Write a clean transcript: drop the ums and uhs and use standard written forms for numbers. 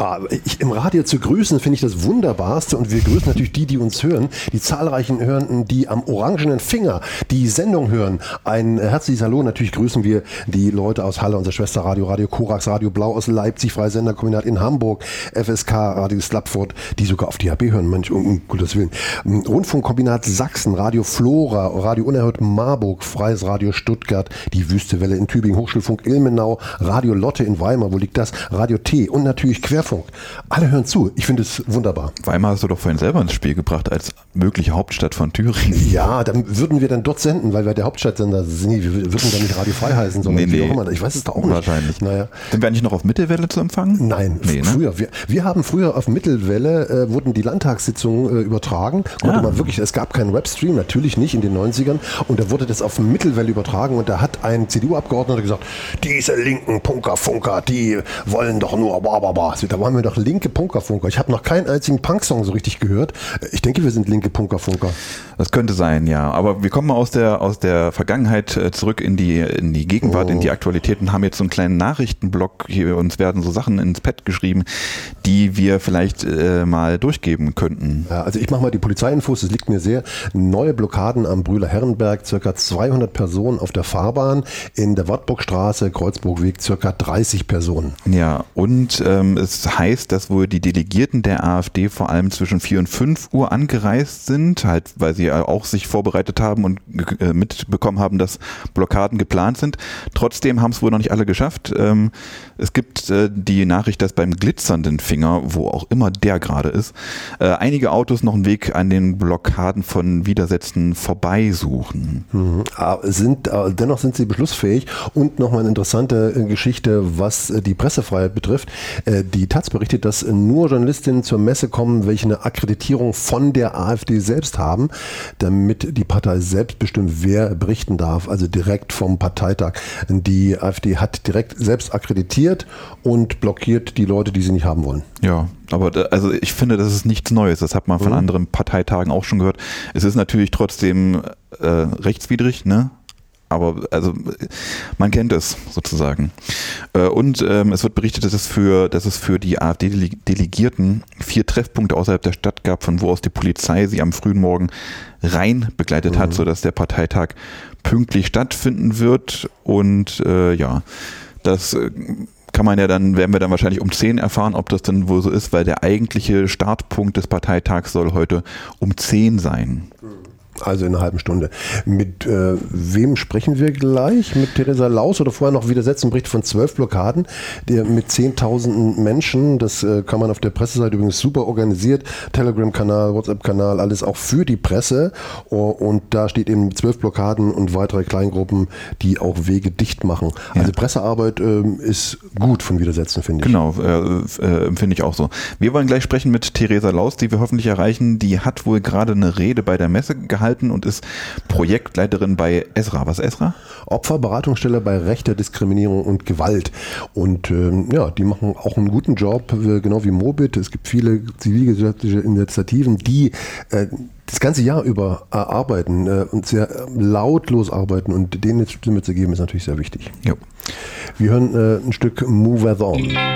Im Radio zu grüßen, finde ich das Wunderbarste, und wir grüßen natürlich die uns hören, die zahlreichen Hörenden, die am orangenen Finger die Sendung hören. Ein herzliches Hallo, natürlich grüßen wir die Leute aus Halle, unser Schwesterradio, Radio Korax, Radio Blau aus Leipzig, Freie Senderkombinat in Hamburg, FSK, Radio Slapford, die sogar auf DHB hören, manch um Gottes Willen. Rundfunkkombinat Sachsen, Radio Flora, Radio Unerhört Marburg, Freies Radio Stuttgart, die Wüstewelle in Tübingen, Hochschulfunk Ilmenau, Radio Lotte in Weimar, wo liegt das? Radio T und natürlich Querfunk. Alle hören zu. Ich finde es wunderbar. Weimar hast du doch vorhin selber ins Spiel gebracht als mögliche Hauptstadt von Thüringen. Ja, dann würden wir dann dort senden, weil wir der Hauptstadtsender sind. Wir würden dann nicht Radio Frei heißen, sondern wie auch immer. Ich weiß es doch auch nicht. Wahrscheinlich. Naja. Sind wir eigentlich noch auf Mittelwelle zu empfangen? Nein, früher. Wir haben früher auf Mittelwelle, wurden die Landtagssitzungen übertragen. Es gab keinen Webstream, natürlich nicht in den 90ern. Und da wurde das auf Mittelwelle übertragen, und da hat ein CDU-Abgeordneter gesagt, diese linken Punkerfunker, die wollen doch nur bababa. Da waren wir doch linke Punkerfunker. Ich habe noch keinen einzigen Punk-Song so richtig gehört. Ich denke, wir sind linke Punkerfunker. Das könnte sein, ja. Aber wir kommen mal aus der Vergangenheit zurück in die Gegenwart, in die Aktualitäten, haben jetzt so einen kleinen Nachrichtenblock hier. Uns werden so Sachen ins Pad geschrieben, die wir vielleicht mal durchgeben könnten. Ja, also ich mache mal die Polizeiinfos, das liegt mir sehr. Neue Blockaden am Brühler-Herrenberg, circa 200 Personen auf der Fahrbahn, in der Wartburgstraße, Kreuzburgweg, circa 30 Personen. Ja, und es heißt, dass wohl die Delegierten der AfD vor allem zwischen 4 und 5 Uhr angereist sind, halt, weil sie auch sich vorbereitet haben und mitbekommen haben, dass Blockaden geplant sind. Trotzdem haben es wohl noch nicht alle geschafft. Es gibt die Nachricht, dass beim glitzernden Finger, wo auch immer der gerade ist, einige Autos noch einen Weg an den Blockaden von Widersätzen vorbeisuchen. Dennoch sind sie beschlussfähig. Und nochmal eine interessante Geschichte, was die Pressefreiheit betrifft. Die Taz berichtet, dass nur Journalistinnen zur Messe kommen, welche eine Akkreditierung von der AfD selbst haben, damit die Partei selbst bestimmt, wer berichten darf, also direkt vom Parteitag. Die AfD hat direkt selbst akkreditiert und blockiert die Leute, die sie nicht haben wollen. Ja, aber also ich finde, das ist nichts Neues. Das hat man von anderen Parteitagen auch schon gehört. Es ist natürlich trotzdem rechtswidrig, ne? Aber also man kennt es sozusagen. Und es wird berichtet, dass es für die AfD-Delegierten 4 Treffpunkte außerhalb der Stadt gab, von wo aus die Polizei sie am frühen Morgen rein begleitet hat, sodass der Parteitag pünktlich stattfinden wird. Und das kann man ja dann, werden wir dann wahrscheinlich um 10 erfahren, ob das denn wohl so ist, weil der eigentliche Startpunkt des Parteitags soll heute um 10 sein. Also in einer halben Stunde. Mit wem sprechen wir gleich? Mit Theresa Laus oder vorher noch Widersetzen? Bericht von 12 Blockaden mit 10.000 Menschen. Das kann man auf der Presseseite übrigens super organisiert. Telegram-Kanal, WhatsApp-Kanal, alles auch für die Presse. Und da steht eben 12 Blockaden und weitere Kleingruppen, die auch Wege dicht machen. Ja. Also Pressearbeit ist gut von Widersetzen, finde ich. Genau, finde ich auch so. Wir wollen gleich sprechen mit Theresa Laus, die wir hoffentlich erreichen. Die hat wohl gerade eine Rede bei der Messe gehalten und ist Projektleiterin bei ESRA. Was ist ESRA? Opferberatungsstelle bei rechter Diskriminierung und Gewalt. Und die machen auch einen guten Job, genau wie Mobit. Es gibt viele zivilgesellschaftliche Initiativen, die das ganze Jahr über arbeiten und sehr lautlos arbeiten, und denen jetzt Stimme zu geben, ist natürlich sehr wichtig. Jo. Wir hören ein Stück Move As On.